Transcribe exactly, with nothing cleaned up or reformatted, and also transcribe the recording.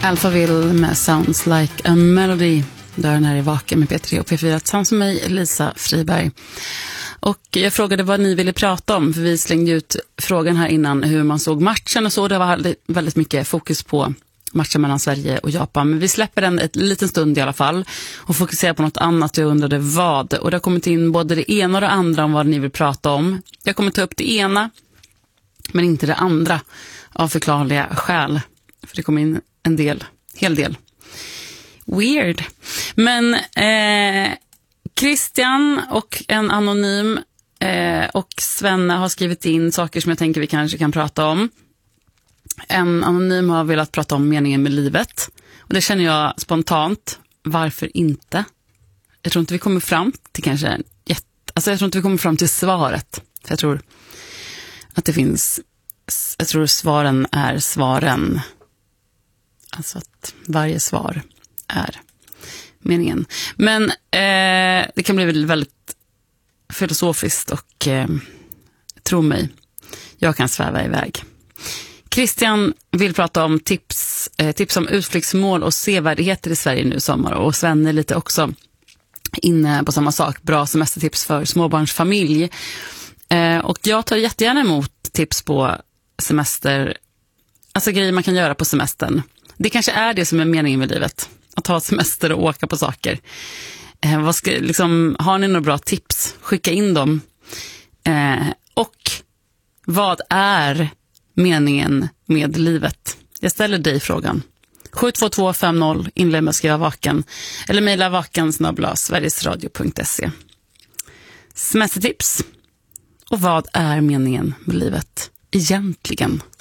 Alphaville med Sounds Like a Melody. Dörren här är Vaken med P tre och P fyra tillsammans med mig, Lisa Friberg. Och jag frågade vad ni ville prata om, för vi slängde ut frågan här innan hur man såg matchen och så. Det var väldigt mycket fokus på matchen mellan Sverige och Japan. Men vi släpper den ett liten stund i alla fall och fokuserar på något annat. Jag undrade vad. Och det har kommit in både det ena och det andra om vad ni vill prata om. Jag kommer ta upp det ena men inte det andra av förklarliga skäl. För det kom in en del, hel del. Weird. Men eh, Christian och en anonym eh, och Svenne har skrivit in saker som jag tänker vi kanske kan prata om. En anonym har velat prata om meningen med livet. Och det känner jag spontant. Varför inte? Jag tror inte vi kommer fram till kanske jätte, alltså jag tror inte vi kommer fram till svaret. För jag tror att det finns, jag tror svaren är svaren. Alltså att varje svar är meningen. Men eh, det kan bli väldigt, väldigt filosofiskt och eh, tro mig, jag kan sväva iväg. Christian vill prata om tips, eh, tips om utflyktsmål och sevärdigheter i Sverige nu i sommar. Och Sven är lite också inne på samma sak. Bra semestertips för småbarnsfamilj. Eh, och jag tar jättegärna emot tips på semester. Alltså grejer man kan göra på semestern. Det kanske är det som är meningen med livet. Att ha semester och åka på saker. Eh, vad ska, liksom, har ni några bra tips? Skicka in dem. Eh, och vad är meningen med livet? Jag ställer dig frågan. sju två två fem noll, inled med att skriva vaken. Eller mejla vaken snabel-a sverigesradio punkt se. Semestertips. Och vad är meningen med livet egentligen?